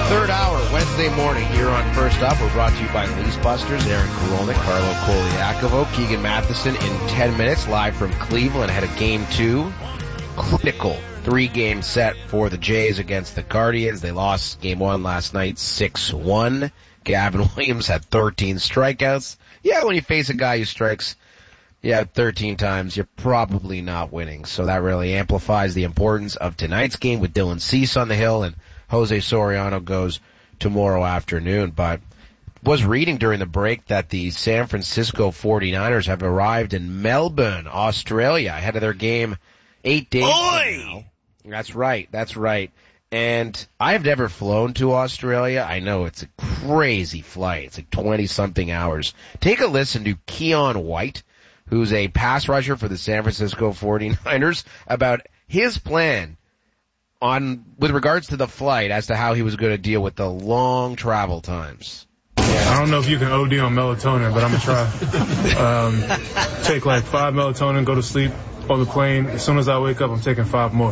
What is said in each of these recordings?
Third hour, Wednesday morning here on First Up. We're brought to you by Lease Busters, Aaron Korolnik, Carlo Koliakovo, Keegan Matheson in 10 minutes, live from Cleveland ahead of Game 2. Critical 3-game set for the Jays against the Guardians. They lost Game 1 last night 6-1. Gavin Williams had 13 strikeouts. Yeah, when you face a guy who strikes 13 times, you're probably not winning. So that really amplifies the importance of tonight's game with Dylan Cease on the hill, and Jose Soriano goes tomorrow afternoon. But was reading during the break that the San Francisco 49ers have arrived in Melbourne, Australia, ahead of their game 8 days from now. That's right. And I've never flown to Australia. I know it's a crazy flight. It's like 20-something hours. Take a listen to Keon White, who's a pass rusher for the San Francisco 49ers, about his plan with regards to the flight as to how he was going to deal with the long travel times. I don't know if you can OD on melatonin, but I'm going to try. Take like 5 melatonin, go to sleep on the plane. As soon as I wake up, I'm taking 5 more.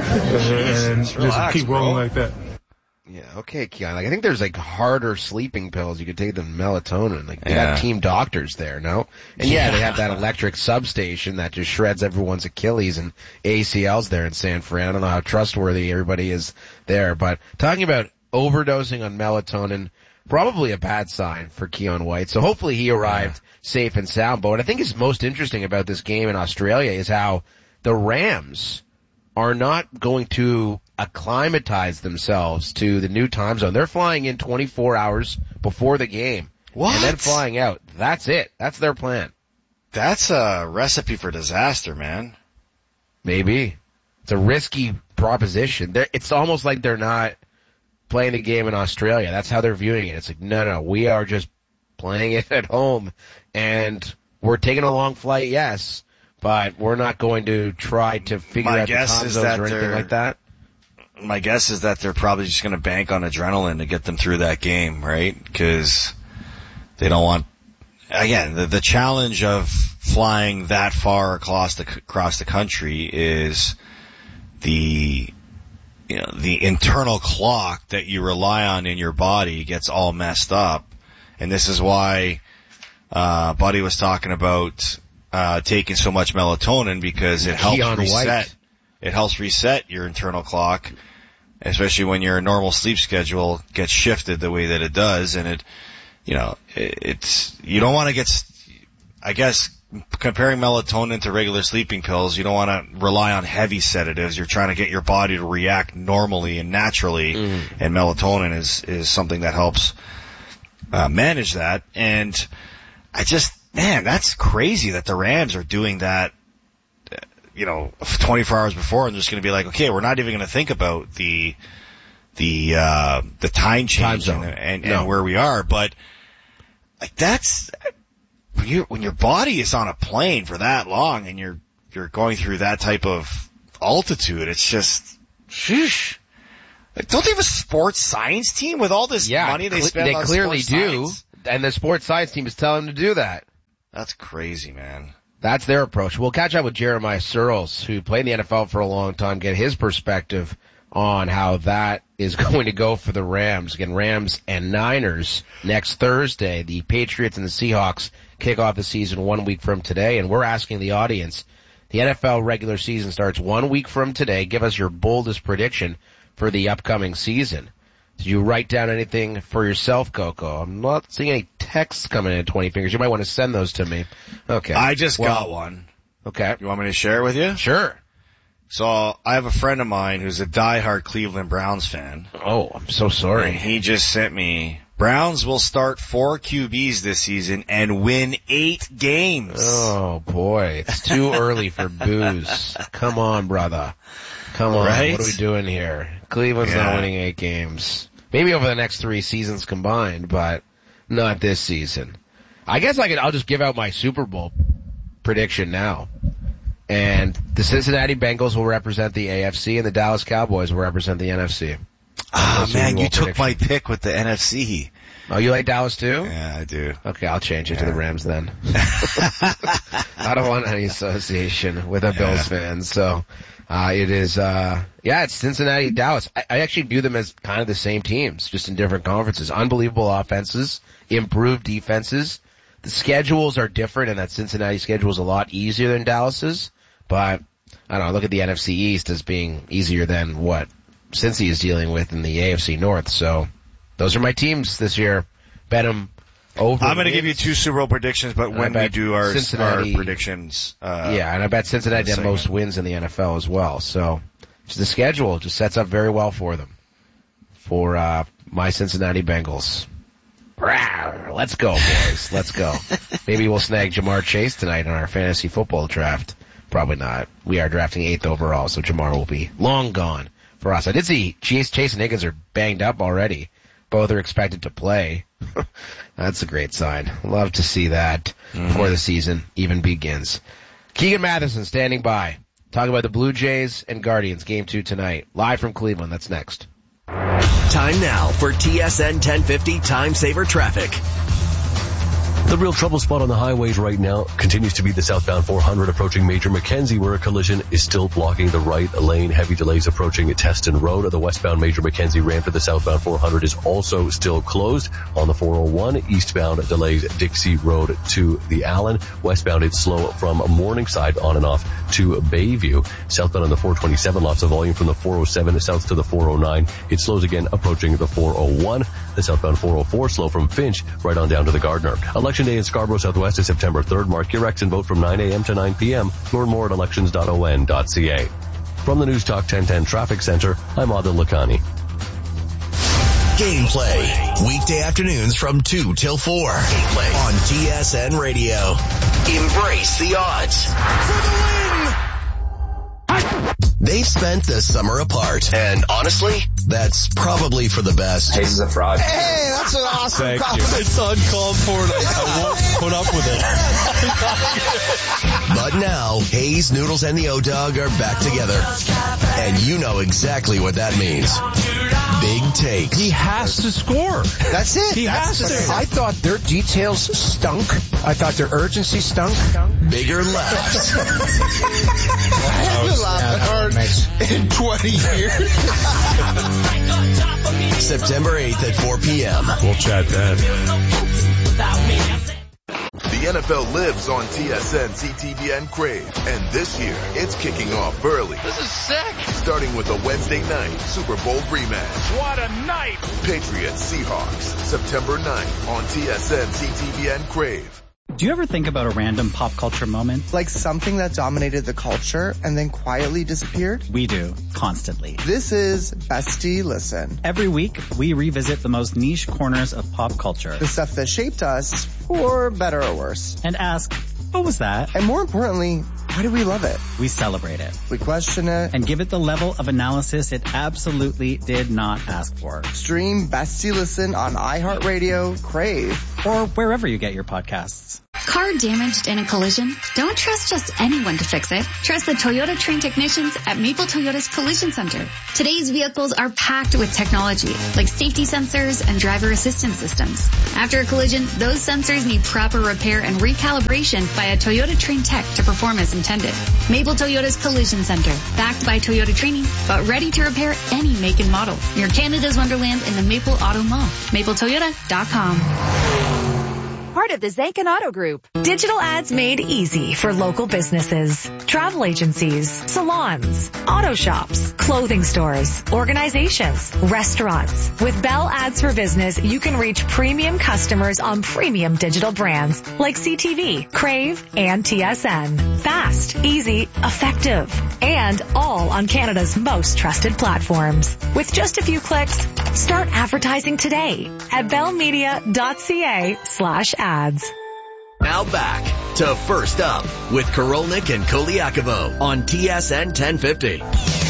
And just keep rolling like that. Yeah, okay, Keon. I think there's harder sleeping pills you could take than melatonin. They got team doctors there, no? And they have that electric substation that just shreds everyone's Achilles and ACLs there in San Fran. I don't know how trustworthy everybody is there, but talking about overdosing on melatonin, probably a bad sign for Keon White. So hopefully he arrived safe and sound. But what I think is most interesting about this game in Australia is how the Rams are not going to acclimatize themselves to the new time zone. They're flying in 24 hours before the game. What? And then flying out. That's it. That's their plan. That's a recipe for disaster, man. Maybe. It's a risky proposition. It's almost like they're not playing the game in Australia. That's how they're viewing it. It's like, no, we are just playing it at home, and we're taking a long flight, yes, but we're not going to try to figure out the time zones or anything like that. My guess is that they're probably just going to bank on adrenaline to get them through that game, right? Because they don't want, again, the challenge of flying that far across the country is the internal clock that you rely on in your body gets all messed up. And this is why Buddy was talking about taking so much melatonin, because it helps reset your internal clock, especially when your normal sleep schedule gets shifted the way that it does. And you don't want to get, I guess, comparing melatonin to regular sleeping pills, you don't want to rely on heavy sedatives. You're trying to get your body to react normally and naturally, and melatonin is something that helps manage that. And that's crazy that the Rams are doing that, 24 hours before, and they're just going to be like, okay, we're not even going to think about the time change and where we are. But that's, when your body is on a plane for that long and you're going through that type of altitude, it's just, sheesh. Don't they have a sports science team with all this money they spend on sports science? They clearly do, and the sports science team is telling them to do that. That's crazy, man. That's their approach. We'll catch up with Jeremiah Searles, who played in the NFL for a long time, get his perspective on how that is going to go for the Rams. Again, Rams and Niners next Thursday. The Patriots and the Seahawks kick off the season 1 week from today, and we're asking the audience, the NFL regular season starts 1 week from today. Give us your boldest prediction for the upcoming season. Did you write down anything for yourself, Coco? I'm not seeing any texts coming in at 20 fingers. You might want to send those to me. Okay. I just got one. Okay. You want me to share it with you? Sure. So I have a friend of mine who's a diehard Cleveland Browns fan. Oh, I'm so sorry. And he just sent me, Browns will start 4 QBs this season and win 8 games. Oh, boy. It's too early for booze. Come on, brother. Come on. Right? What are we doing here? Cleveland's not winning 8 games. Maybe over the next 3 seasons combined, but not this season. I guess I'll just give out my Super Bowl prediction now. And the Cincinnati Bengals will represent the AFC and the Dallas Cowboys will represent the NFC. Oh, man, you took my pick with the NFC. Oh, you like Dallas too? Yeah, I do. Okay, I'll change it to the Rams then. I don't want any association with a Bills fan, so it is it's Cincinnati, Dallas. I actually view them as kind of the same teams, just in different conferences. Unbelievable offenses, improved defenses. The schedules are different, and that Cincinnati schedule is a lot easier than Dallas's, but I don't know, look at the NFC East as being easier than what Cincy is dealing with in the AFC North, so those are my teams this year. Bet them over. I'm going to give you 2 Super Bowl predictions, but when we do our predictions, and I bet Cincinnati had most wins in the NFL as well. So just the schedule just sets up very well for them. For my Cincinnati Bengals. Let's go, boys. Let's go. Maybe we'll snag Jamar Chase tonight in our fantasy football draft. Probably not. We are drafting 8th overall, so Jamar will be long gone for us. I did see Chase and Higgins are banged up already. Both are expected to play. That's a great sign. Love to see that before the season even begins. Keegan Matheson standing by. Talk about the Blue Jays and Guardians, Game 2 tonight. Live from Cleveland. That's next. Time now for TSN 1050 Time Saver Traffic. The real trouble spot on the highways right now continues to be the southbound 400 approaching Major Mackenzie, where a collision is still blocking the right lane. Heavy delays approaching Teston Road. The westbound Major Mackenzie ramp to the southbound 400 is also still closed. On the 401, eastbound delays Dixie Road to the Allen. Westbound it's slow from Morningside on and off to Bayview. Southbound on the 427, lots of volume from the 407 south to the 409. It slows again approaching the 401. The southbound 404 slow from Finch right on down to the Gardner. Election day in Scarborough Southwest is September 3rd. Mark your X and vote from 9 a.m. to 9 p.m. Learn more at elections.on.ca. From the News Talk 1010 Traffic Center, I'm Adil Lakhani. Gameplay. Weekday afternoons from 2 till 4. Gameplay on TSN Radio. Embrace the odds. For the win! They've spent the summer apart, and honestly, that's probably for the best. Hayes is a fraud. Hey, that's an awesome compliment. It's uncalled for. I won't put up with it. But now, Hayes, Noodles, and the O-Dog are back together. And you know exactly what that means. Big take. He has to score. That's it. He has to. I thought their details stunk. I thought their urgency stunk. Bigger laughs. I haven't laughed hard in 20 years. September 8th at 4 p.m. We'll chat then. The NFL lives on TSN, CTVN Crave, and this year it's kicking off early. This is sick. Starting with a Wednesday night Super Bowl rematch. What a night! Patriots Seahawks, September 9th on TSN, CTVN Crave. Do you ever think about a random pop culture moment? Like something that dominated the culture and then quietly disappeared? We do, constantly. This is Bestie Listen. Every week, we revisit the most niche corners of pop culture. The stuff that shaped us, for better or worse. And ask, what was that? And more importantly, why do we love it? We celebrate it. We question it. And give it the level of analysis it absolutely did not ask for. Stream Bestie Listen on iHeartRadio, Crave, or wherever you get your podcasts. Car damaged in a collision? Don't trust just anyone to fix it. Trust the Toyota trained technicians at Maple Toyota's Collision Center. Today's vehicles are packed with technology, like safety sensors and driver assistance systems. After a collision, those sensors need proper repair and recalibration by a Toyota trained tech to perform as intended. Maple Toyota's Collision Center, backed by Toyota training, but ready to repair any make and model. Near Canada's Wonderland in the Maple Auto Mall. MapleToyota.com. Part of the Zankin Auto Group. Digital ads made easy for local businesses, travel agencies, salons, auto shops, clothing stores, organizations, restaurants. With Bell Ads for Business, you can reach premium customers on premium digital brands like CTV, Crave, and TSN. Fast, easy, effective, and all on Canada's most trusted platforms. With just a few clicks, start advertising today at bellmedia.ca/ads. Now back to First Up with Korolnik and Koliakovo on TSN 1050.